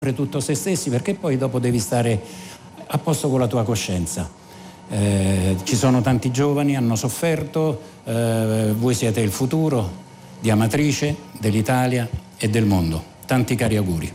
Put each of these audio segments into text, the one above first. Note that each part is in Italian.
tutto se stessi, perché poi dopo devi stare a posto con la tua coscienza. Ci sono tanti giovani, hanno sofferto, voi siete il futuro di Amatrice, dell'Italia e del mondo. Tanti cari auguri.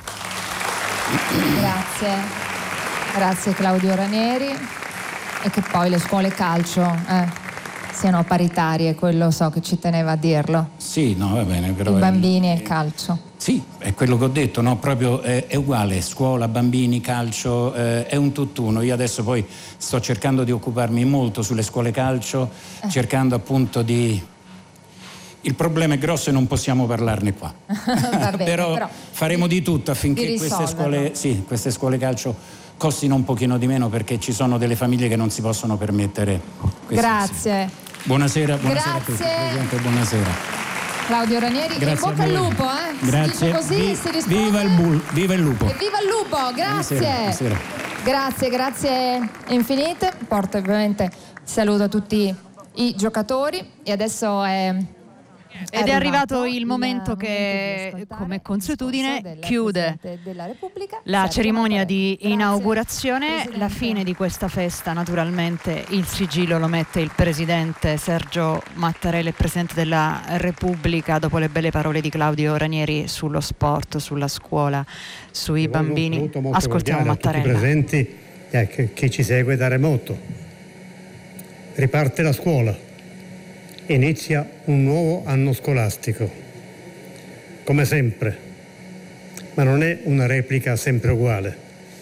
Grazie Claudio Ranieri. E che poi le scuole calcio siano paritarie, quello so che ci teneva a dirlo. Sì, no, va bene, però i bambini e il calcio. Sì, è quello che ho detto, no? Proprio è uguale, scuola, bambini, calcio, è un tutt'uno. Io adesso poi sto cercando di occuparmi molto sulle scuole calcio, cercando appunto di... Il problema è grosso e non possiamo parlarne qua. Va bene, però faremo di tutto affinché queste scuole calcio costino un pochino di meno, perché ci sono delle famiglie che non si possono permettere questo. Grazie. Buonasera a tutti. Presidente, buonasera. Claudio Ranieri, grazie, in bocca al lupo, Grazie. Si dice così, si risponde. Viva il lupo. E viva il lupo, grazie. Buonasera. Grazie infinite. Porto ovviamente saluto a tutti i giocatori e adesso Ed è arrivato il momento che, come consuetudine, chiude la cerimonia di inaugurazione. La fine di questa festa, naturalmente, il sigillo lo mette il presidente Sergio Mattarella, il presidente della Repubblica, dopo le belle parole di Claudio Ranieri sullo sport, sulla scuola, sui bambini. Ascoltiamo Mattarella. A tutti i presenti e a chi ci segue da remoto. Riparte la scuola. Inizia un nuovo anno scolastico, come sempre, ma non è una replica sempre uguale.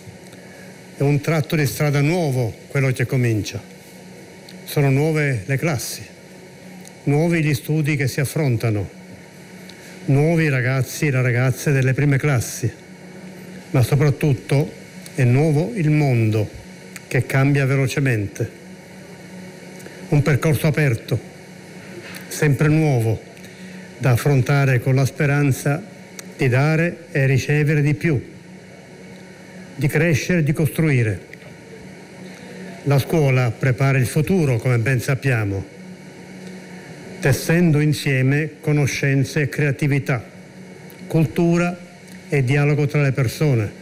È un tratto di strada nuovo quello che comincia. Sono nuove le classi, nuovi gli studi che si affrontano, nuovi i ragazzi e le ragazze delle prime classi, ma soprattutto è nuovo il mondo che cambia velocemente. Un percorso aperto, sempre nuovo, da affrontare con la speranza di dare e ricevere di più, di crescere e di costruire. La scuola prepara il futuro, come ben sappiamo, tessendo insieme conoscenze e creatività, cultura e dialogo tra le persone.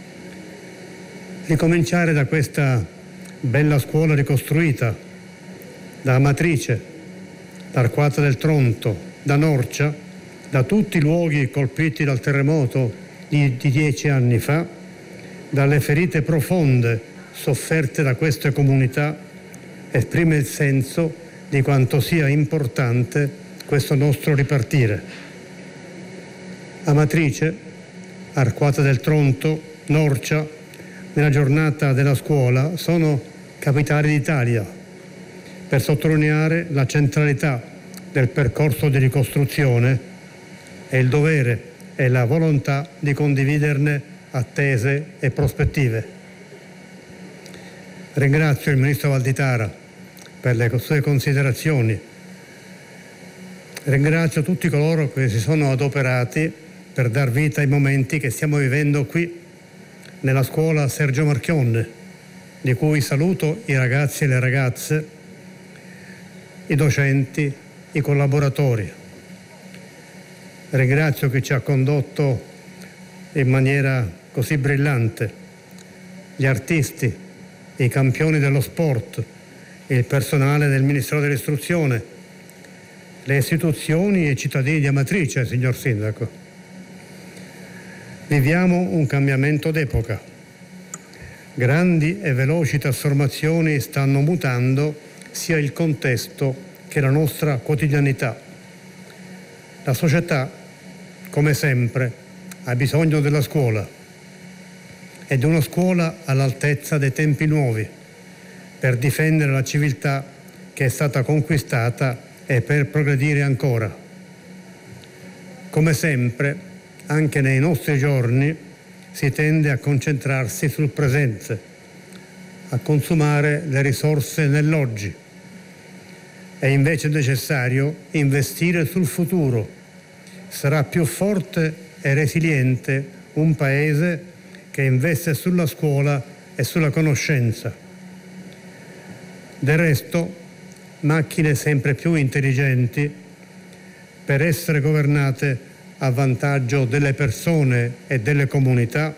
Ricominciare da questa bella scuola ricostruita, da Amatrice, da Arquata del Tronto, da Norcia, da tutti i luoghi colpiti dal terremoto di 10 anni fa, dalle ferite profonde sofferte da queste comunità, esprime il senso di quanto sia importante questo nostro ripartire. Amatrice, Arquata del Tronto, Norcia, nella giornata della scuola sono capitali d'Italia, per sottolineare la centralità del percorso di ricostruzione e il dovere e la volontà di condividerne attese e prospettive. Ringrazio il Ministro Valditara per le sue considerazioni. Ringrazio tutti coloro che si sono adoperati per dar vita ai momenti che stiamo vivendo qui nella scuola Sergio Marchionne, di cui saluto i ragazzi e le ragazze, i docenti, i collaboratori. Ringrazio chi ci ha condotto in maniera così brillante, gli artisti, i campioni dello sport, il personale del Ministero dell'Istruzione, le istituzioni e i cittadini di Amatrice, signor Sindaco. Viviamo un cambiamento d'epoca. Grandi e veloci trasformazioni stanno mutando sia il contesto che la nostra quotidianità. La società, come sempre, ha bisogno della scuola e di una scuola all'altezza dei tempi nuovi per difendere la civiltà che è stata conquistata e per progredire ancora. Come sempre, anche nei nostri giorni, si tende a concentrarsi sul presente, a consumare le risorse nell'oggi. È invece necessario investire sul futuro. Sarà più forte e resiliente un paese che investe sulla scuola e sulla conoscenza. Del resto, macchine sempre più intelligenti, per essere governate, a vantaggio delle persone e delle comunità